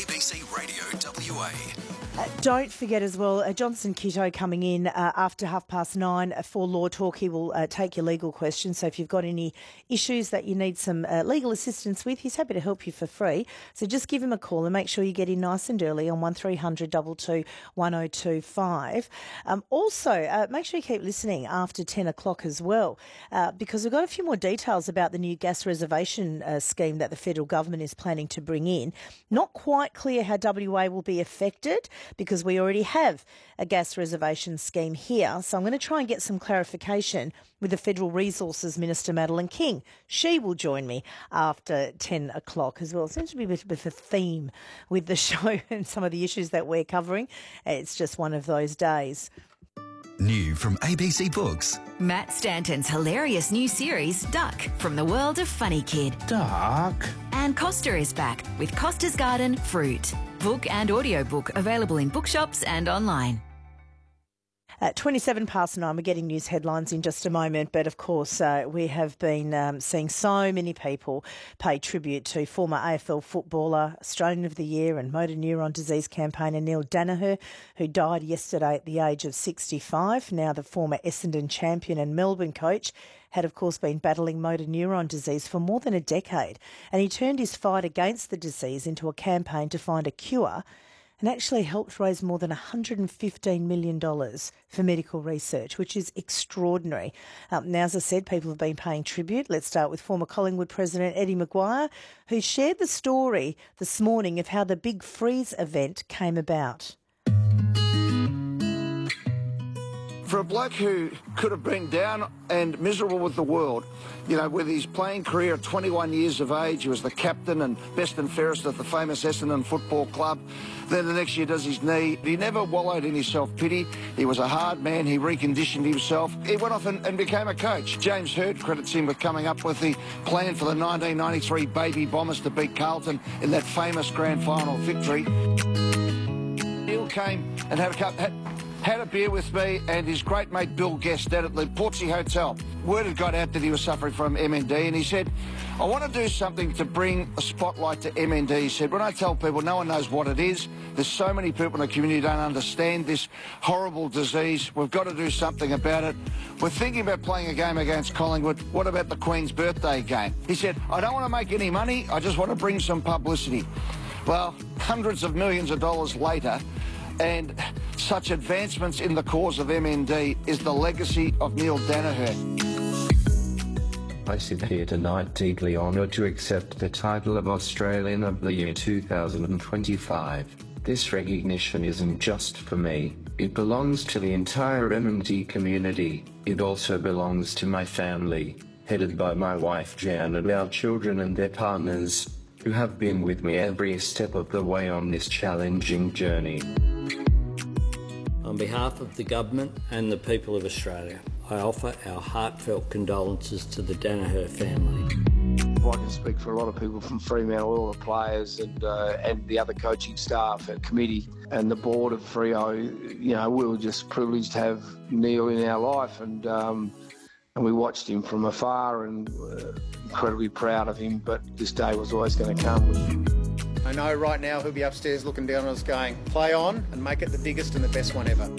ABC Radio WA. Don't forget as well, Johnson Kitto coming in after 9:30 for Law Talk. He will take your legal questions. So if you've got any issues that you need some legal assistance with, he's happy to help you for free. So just give him a call and make sure you get in nice and early on 1300 22 1025. Also, make sure you keep listening after 10 o'clock as well, because we've got a few more details about the new gas reservation scheme that the federal government is planning to bring in. Not quite clear how WA will be affected, because we already have a gas reservation scheme here. So I'm going to try and get some clarification with the Federal Resources Minister, Madeleine King. She will join me after 10 o'clock as well. It seems to be a bit of a theme with the show and some of the issues that we're covering. It's just one of those days. New from ABC Books. Matt Stanton's hilarious new series, Duck, from the world of Funny Kid. Duck. And Costa is back with Costa's Garden Fruit. Book and audiobook available in bookshops and online. At 9:27, we're getting news headlines in just a moment, but of course we have been seeing so many people pay tribute to former AFL footballer, Australian of the Year and motor neuron disease campaigner Neil Daniher, who died yesterday at the age of 65. Now the former Essendon champion and Melbourne coach had of course been battling motor neuron disease for more than a decade, and he turned his fight against the disease into a campaign to find a cure, and actually helped raise more than $115 million for medical research, which is extraordinary. Now, as I said, people have been paying tribute. Let's start with former Collingwood president Eddie Maguire, who shared the story this morning of how the Big Freeze event came about. For a bloke who could have been down and miserable with the world, you know, with his playing career at 21 years of age, he was the captain and best and fairest at the famous Essendon Football Club. Then the next year does his knee. He never wallowed in his self-pity. He was a hard man. He reconditioned himself. He went off and became a coach. James Hird credits him with coming up with the plan for the 1993 Baby Bombers to beat Carlton in that famous grand final victory. Neil came and had a beer with me and his great mate Bill Guest down at the Portsea Hotel. Word had got out that he was suffering from MND, and he said, I want to do something to bring a spotlight to MND. He said, when I tell people no one knows what it is, there's so many people in the community don't understand this horrible disease. We've got to do something about it. We're thinking about playing a game against Collingwood. What about the Queen's birthday game? He said, I don't want to make any money. I just want to bring some publicity. Well, hundreds of millions of dollars later, and such advancements in the cause of MND is the legacy of Neil Daniher. I sit here tonight deeply honoured to accept the title of Australian of the Year 2025. This recognition isn't just for me, it belongs to the entire MND community. It also belongs to my family, headed by my wife Jan and our children and their partners, who have been with me every step of the way on this challenging journey. On behalf of the government and the people of Australia, I offer our heartfelt condolences to the Daniher family. I can speak for a lot of people from Fremantle, all the players and the other coaching staff and committee and the board of Freo. You know, we were just privileged to have Neil in our life, and we watched him from afar and incredibly proud of him, but this day was always going to come. I know right now he'll be upstairs looking down on us going, play on and make it the biggest and the best one ever.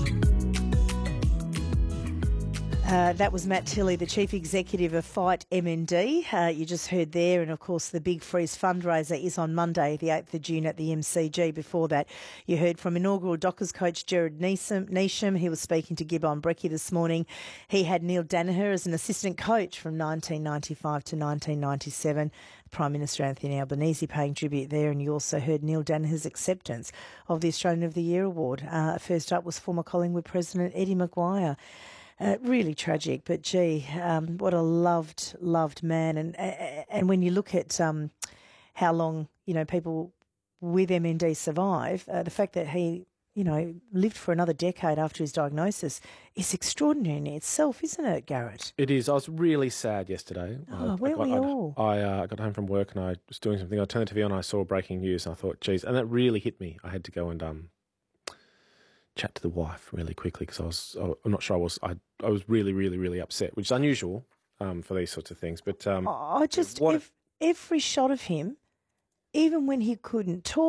That was Matt Tilley, the Chief Executive of Fight MND. You just heard there, and of course the Big Freeze fundraiser is on Monday, the 8th of June at the MCG. Before that, you heard from inaugural Dockers coach Jared Neesham. He was speaking to Gibbon Brecky this morning. He had Neil Daniher as an assistant coach from 1995 to 1997. Prime Minister Anthony Albanese paying tribute there, and you also heard Neil Daniher's acceptance of the Australian of the Year award. First up was former Collingwood president Eddie Maguire. Really tragic, but gee, what a loved man. And when you look at how long, you know, people with MND survive, the fact that he, you know, lived for another decade after his diagnosis is extraordinary in itself, isn't it, Garrett? It is. I was really sad yesterday. Weren't we all? I got home from work and I was doing something. I turned the TV on and I saw breaking news and I thought, geez, and that really hit me. I had to go and chat to the wife really quickly because I'm not sure I was really upset, which is unusual for these sorts of things. But every shot of him, even when he couldn't talk.